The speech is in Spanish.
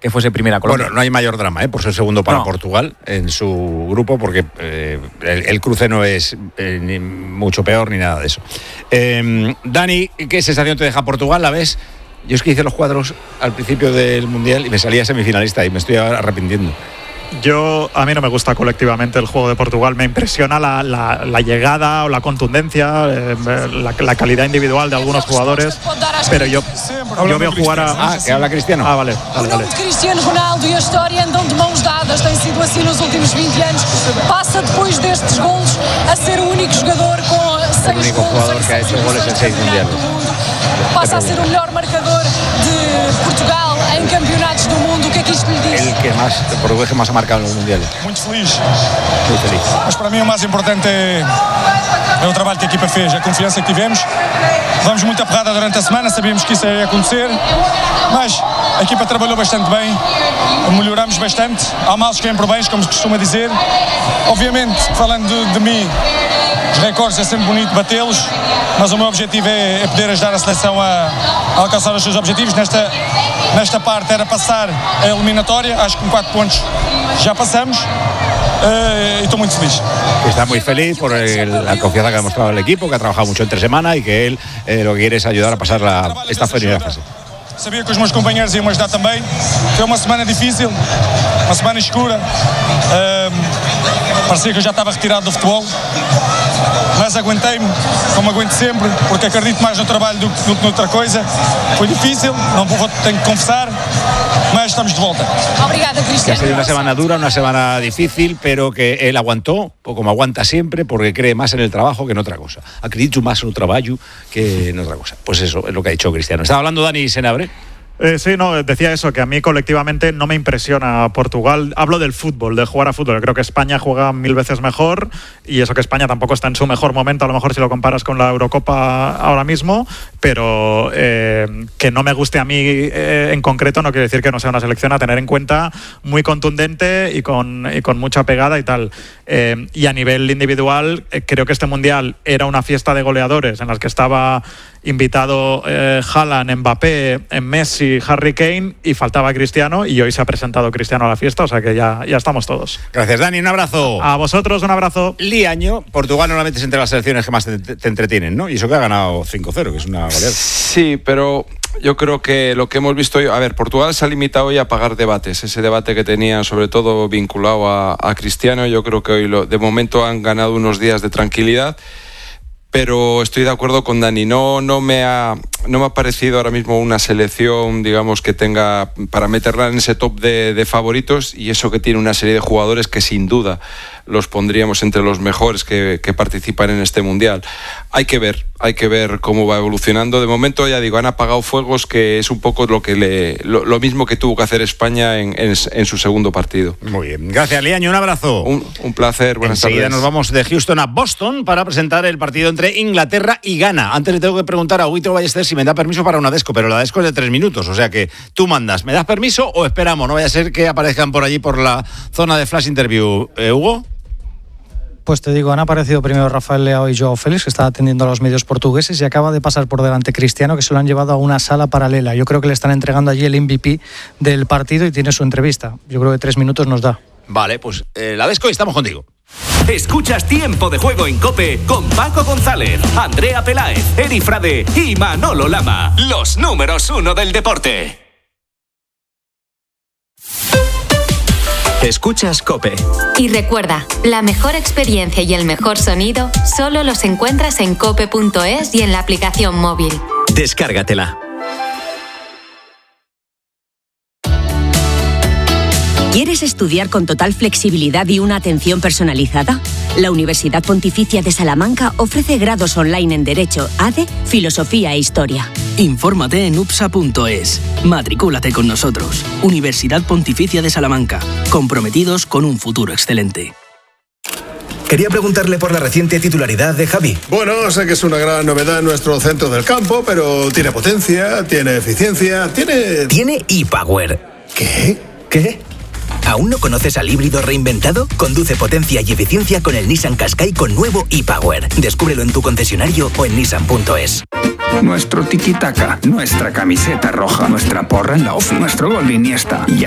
que fuese primera Colombia. Bueno, no hay mayor drama, por ser segundo para Portugal en su grupo, porque el cruce no es ni mucho peor ni nada de eso. Dani, ¿qué sensación te deja Portugal? ¿La ves? Yo es que hice los cuadros al principio del Mundial y me salía semifinalista y me estoy arrepintiendo. A mí no me gusta colectivamente el juego de Portugal. Me impresiona la llegada o la contundencia, la calidad individual de algunos jugadores, pero yo veo jugar a... que habla Cristiano. Vale. Cristiano Ronaldo e a história andam de mãos dadas, tem sido assim nos últimos 20 anos. Passa depois destes golos a ser o único jogador com 6 golos que ha hecho goles en 6 mundiales. Passa a ser o melhor marcador de Portugal em campeonatos do mundo. O que é que isto lhe diz? El portugués que más ha marcado en los mundiales. Muito feliz. Mas para mim o mais importante é o trabalho que a equipa fez, a confiança que tivemos. Vamos muito aperrada durante a semana, sabíamos que isso ia acontecer, mas a equipa trabalhou bastante bem, melhoramos bastante. Há males que vêm por bens, como se costuma dizer. Obviamente, falando de mim, os recordes é sempre bonito batê-los, mas o meu objetivo é poder ajudar a seleção a alcançar os seus objetivos. Nesta parte era passar a eliminatória, acho que com 4 pontos já passamos. Y estoy muy feliz. Está muy feliz por la confianza que ha demostrado el equipo, que ha trabajado mucho entre semana y que él lo que quiere es ayudar a pasar esta primera fase. Sabia que os meus companheiros iam ajudar também. Foi uma semana difícil, uma semana escura. Parecia que eu já estava retirado do futebol, mas aguentei-me, como aguento sempre, porque acredito mais no trabalho do que noutra coisa. Foi difícil, tenho que confessar, mas estamos de volta. Obrigada, Cristiano. Ha sido una semana dura, una semana difícil, pero que él aguantó, como aguanta siempre, porque cree más en el trabajo que en otra cosa. Acredito más en el trabajo que en otra cosa. Pues eso es lo que ha dicho Cristiano. Estaba hablando Dani Senabre. Sí, decía eso, que a mí colectivamente no me impresiona Portugal. Hablo del fútbol, de jugar a fútbol. Creo que España juega 1000 veces mejor, y eso que España tampoco está en su mejor momento, a lo mejor si lo comparas con la Eurocopa ahora mismo, pero que no me guste a mí en concreto no quiere decir que no sea una selección a tener en cuenta, muy contundente y con mucha pegada y tal. Y a nivel individual, creo que este Mundial era una fiesta de goleadores en las que estaba invitado Haaland, Mbappé, Messi, Harry Kane, y faltaba Cristiano, y hoy se ha presentado Cristiano a la fiesta, o sea que ya estamos todos. Gracias, Dani, un abrazo. A vosotros, un abrazo. Liaño, Portugal normalmente es entre las selecciones que más te entretienen, ¿no? Y eso que ha ganado 5-0, que es una goleada. Sí, pero yo creo que lo que hemos visto hoy... A ver, Portugal se ha limitado hoy a apagar debates. Ese debate que tenían, sobre todo vinculado a Cristiano, yo creo que hoy de momento han ganado unos días de tranquilidad. Pero estoy de acuerdo con Dani, no me ha parecido ahora mismo una selección, digamos, que tenga para meterla en ese top de favoritos, y eso que tiene una serie de jugadores que sin duda los pondríamos entre los mejores que participan en este Mundial. Hay que ver cómo va evolucionando. De momento, ya digo, han apagado fuegos, que es un poco lo mismo que tuvo que hacer España en su segundo partido. Muy bien, gracias, Liaño, un abrazo. Un placer, buenas tardes. Enseguida nos vamos de Houston a Boston para presentar el partido entre Inglaterra y Ghana. Antes le tengo que preguntar a Huito Ballester si me da permiso para una desco, pero la desco es de 3 minutos, o sea que tú mandas. ¿Me das permiso o esperamos? No vaya a ser que aparezcan por allí por la zona de Flash Interview. ¿Hugo? Pues te digo, han aparecido primero Rafael Leao y Joao Félix, que está atendiendo a los medios portugueses, y acaba de pasar por delante Cristiano, que se lo han llevado a una sala paralela. Yo creo que le están entregando allí el MVP del partido y tiene su entrevista. Yo creo que 3 minutos nos da. Vale, pues la desco y estamos contigo. Escuchas Tiempo de Juego en COPE con Paco González, Andrea Peláez, Eri Frade y Manolo Lama. Los números 1 del deporte. Escuchas COPE. Y recuerda, la mejor experiencia y el mejor sonido solo los encuentras en cope.es y en la aplicación móvil. Descárgatela. ¿Quieres estudiar con total flexibilidad y una atención personalizada? La Universidad Pontificia de Salamanca ofrece grados online en Derecho, ADE, Filosofía e Historia. Infórmate en upsa.es. Matricúlate con nosotros. Universidad Pontificia de Salamanca. Comprometidos con un futuro excelente. Quería preguntarle por la reciente titularidad de Javi. Bueno, sé que es una gran novedad en nuestro centro del campo, pero tiene potencia, tiene eficiencia, tiene... Tiene ePower. ¿Qué? ¿Aún no conoces al híbrido reinventado? Conduce potencia y eficiencia con el Nissan Qashqai con nuevo ePower. Descúbrelo en tu concesionario o en nissan.es. Nuestro tiki-taka, nuestra camiseta roja, nuestra porra en la off, nuestro gol de Iniesta. Y